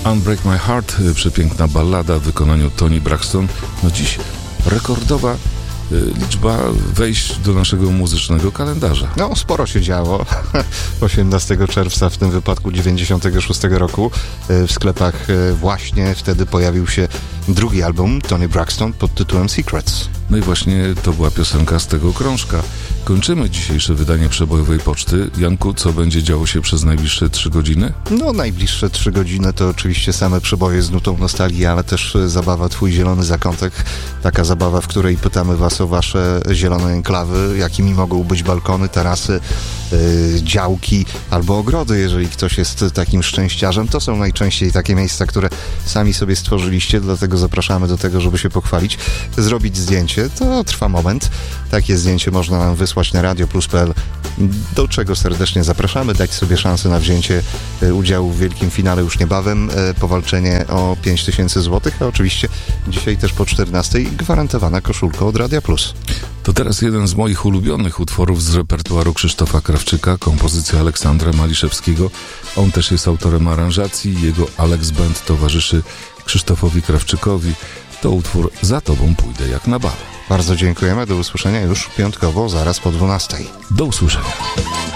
Unbreak My Heart, przepiękna ballada w wykonaniu Toni Braxton. No dziś rekordowa liczba wejść do naszego muzycznego kalendarza. No, sporo się działo. 18 czerwca, w tym wypadku 96 roku, w sklepach właśnie wtedy pojawił się drugi album Toni Braxton pod tytułem Secrets. No i właśnie to była piosenka z tego krążka. Kończymy dzisiejsze wydanie Przebojowej Poczty. Janku, co będzie działo się przez najbliższe 3 godziny? No, najbliższe 3 godziny to oczywiście same przeboje z nutą nostalgii, ale też zabawa Twój Zielony Zakątek. Taka zabawa, w której pytamy Was o Wasze zielone enklawy, jakimi mogą być balkony, tarasy, działki albo ogrody, jeżeli ktoś jest takim szczęściarzem. To są najczęściej takie miejsca, które sami sobie stworzyliście, dlatego zapraszamy do tego, żeby się pochwalić, zrobić zdjęcie. To trwa moment. Takie zdjęcie można nam wysłać na radioplus.pl, do czego serdecznie zapraszamy, dać sobie szansę na wzięcie udziału w wielkim finale już niebawem, powalczenie o 5000 zł, a oczywiście dzisiaj też po 14 gwarantowana koszulka od Radia Plus. To teraz jeden z moich ulubionych utworów z repertuaru Krzysztofa Krawczyka, kompozycja Aleksandra Maliszewskiego. On też jest autorem aranżacji, jego Alex Band towarzyszy Krzysztofowi Krawczykowi. To utwór Za Tobą pójdę jak na bal. Bardzo dziękujemy, do usłyszenia już piątkowo, zaraz po 12. Do usłyszenia.